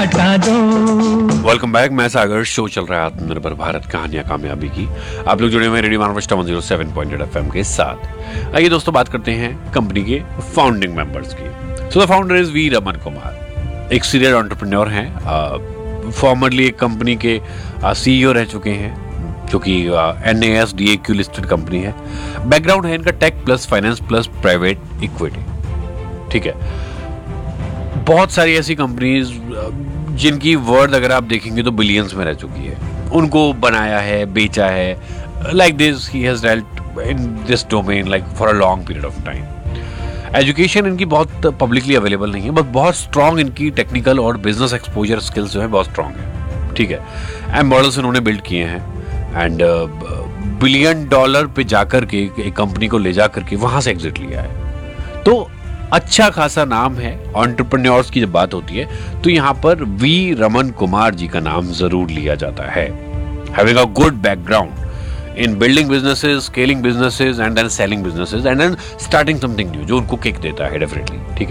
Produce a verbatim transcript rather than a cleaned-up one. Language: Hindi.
हटा दो। Welcome back. मैं सागर। शो चल रहा है आत्मनिर्भर भारत कहानियां कामयाबी की। आप लोग जुड़े हुए radio मानवष्टा one zero seven point eight FM के साथ। आइए दोस्तों, बात करते हैं कंपनी के फाउंडिंग मेंबर्स की। So the founder is we Raman Kumar. एक सीरियल एंटरप्रेन्योर हैं, फॉर्मरली एक कंपनी के सीईओ रह चुके हैं, जो कि N A S D A Q listed company है। बैकग्राउंड है इनका take plus finance plus private equity. ठीक है, बहुत सारी ऐसी कंपनीज जिनकी वर्थ अगर आप देखेंगे तो बिलियंस में रह चुकी है, उनको बनाया है, बेचा है। Like this he has dealt in this domain like for a long period of time. Education इनकी बहुत पब्लिकली अवेलेबल नहीं है, बट बहुत स्ट्रांग इनकी टेक्निकल और बिजनेस एक्सपोजर स्किल्स जो है बहुत स्ट्रांग है। ठीक है, एम मॉडल्स इन्होंने बिल्ड किए हैं एंड बिलियन डॉलर पे जाकर के एक कंपनी को ले जाकर के वहां से एग्जिट लिया है। तो अच्छा खासा नाम है। एंटरप्रेन्योर्स की जब बात होती है तो यहाँ पर वी रमन कुमार जी का नाम जरूर लिया जाता है। Having a good background in building businesses, scaling businesses and then selling businesses and then starting something new, जो उनको किक देता है डेफिनेटली। ठीक है।